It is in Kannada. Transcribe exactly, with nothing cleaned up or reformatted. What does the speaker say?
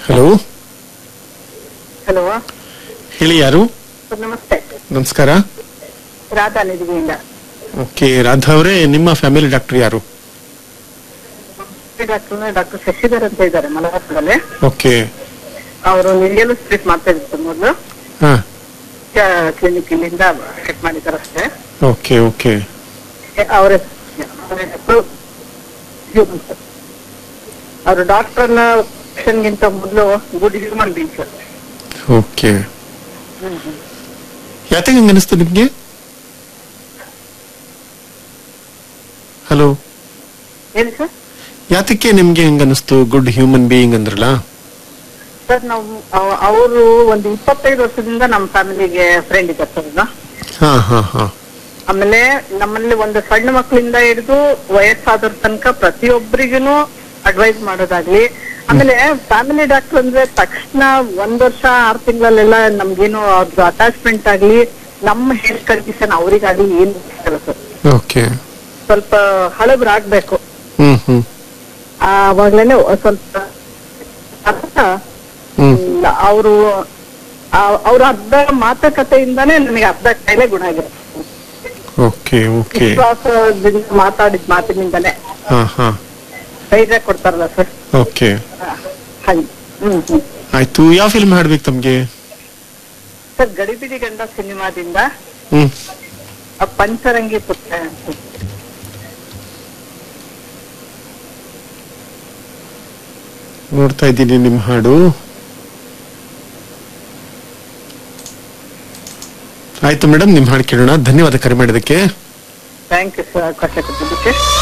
ಹಲೋ ಹಲೋ ಹೇಳಿ, ಯಾರು? ನಮಸ್ತೆ. ನಮಸ್ಕಾರ. ರಾಧಾ ನಿಧಿಯಿಂದ. ಓಕೆ, ರಾಧಾ ಅವರೇ, ನಿಮ್ಮ ಫ್ಯಾಮಿಲಿ ಡಾಕ್ಟರ್ ಯಾರು? ಡಾಕ್ಟರ್ ಡಾಕ್ಟರ್ ಶಶಿಧರ್ ಅಂತ ಇದ್ದಾರೆ ಮಲಬಾರದಲ್ಲಿ. ಓಕೆ. ಅವರು ನಿರಿಯಲು ಸ್ಟ್ರೀಟ್ ಮಾಡ್ತಾ ಇದ್ರು ಮೊದಲು. ಹಾ, ಕ್ಲಿನಿಕ್ ಇಲ್ಲಿಂದ ಚೆಕ್ ಮಾಡಿದ್ದಾರೆ ಅಷ್ಟೇ. Okay okay. ಅವರ ಅವರು ಡಾಕ್ಟರ್ನ ಗಿಂತ ಮೊದಲು good human being sir. Okay. ಯಾತಕ್ಕೆ ಹಂಗ ಅನಿಸ್ತು ನಿಮ್ಗೆ? ಹಲೋ, ಹೇಳಿ ಸರ್. ಯಾತಕ್ಕೆ ನಿಮ್ಗೆ ಹೆಂಗ ಅನಿಸ್ತು ಗುಡ್ ಹ್ಯೂಮನ್ ಬೀಯಿಂಗ್ ಅಂದ್ರಲ್ಲ? ಸರ್ ನಾವು ಅವರು ಒಂದು ಇಪ್ಪತ್ತೈದು ವರ್ಷದಿಂದ ನಮ್ಮ ಫ್ಯಾಮಿಲಿಗೆ ಫ್ರೆಂಡ್ ಇದ್ದಾರೆ ಸರ್. ಹಾ ಹಾ ಹಾ. ಆಮೇಲೆ ನಮ್ಮಲ್ಲಿ ಒಂದು ಸಣ್ಣ ಮಕ್ಕಳಿಂದ ಹಿಡಿದು ವಯಸ್ಸಾದ್ರ ತನಕ ಪ್ರತಿಯೊಬ್ಬರಿಗೂ ಅಡ್ವೈಸ್ ಮಾಡೋದಾಗ್ಲಿ. ಆಮೇಲೆ ಫ್ಯಾಮಿಲಿ ಡಾಕ್ಟರ್ ಅಂದ್ರೆ ತಕ್ಷಣ ಒಂದ್ ವರ್ಷ ಆರು ತಿಂಗಳಲ್ಲೆಲ್ಲ ನಮ್ಗೇನು ಅವ್ರದ್ದು ಅಟ್ಯಾಚ್ಮೆಂಟ್ ಆಗ್ಲಿ, ನಮ್ಮ ಹೆಲ್ತ್ ಕಂಡೀಷನ್ ಅವ್ರಿಗಾಗ್ಲಿ ಏನು ಸರ್. ಓಕೆ. ಸ್ವಲ್ಪ ಹಳಬ್ರಾಗ್ಬೇಕು. ಹ್ಮ್ ಹ್ಮ್. ಆವಾಗ್ಲೇನೆ ಸ್ವಲ್ಪ ಅವರು ಅವ್ರ ಅರ್ಧ ಮಾತುಕತೆಯಿಂದಾನೇ ನಮಗೆ ಅರ್ಧ ಕಾಯಿಲೆ ಗುಣ ಆಗಿರುತ್ತೆ. Okay okay. ವಿಶ್ವಾಸದಿಂದ ಮಾತಾಡಿದ ಮಾತಿನಿಂದಾನೆ ಹಾ ಹಾ. ಧೈರ್ಯ ಕೊಡ್ತಾರಲ್ಲ ಸರ್. ಓಕೆ. ಹಾಗೆ. ಹ್ಮ್ ಹ್ಮ್. ಆಯ್ತು, ಯಾವ ಫಿಲ್ಮ್ ಹಾಡ್ಬೇಕು ತಮ್ಗೆ? ಸರ್, ಗಡಿಬಿಡಿ ಗಂಡ ಸಿನಿಮಾದಿಂದ ಹ್ಮ್ ಪಂಚರಂಗಿ ಪುತ್ರ ಅಂತ. ನೋಡ್ತಾ ಇದ್ದೀನಿ ನಿಮ್ ಹಾಡು. ಆಯ್ತು ಮೇಡಮ್, ನಿಮ್ ಹಾಡು ಕೇಳೋಣ. ಧನ್ಯವಾದ ಕರೆ ಮಾಡಿದಕ್ಕೆ. ಥ್ಯಾಂಕ್ ಯು ಸರ್, ಅವಕಾಶ ಕೊಟ್ಟಿದ್ದಕ್ಕೆ.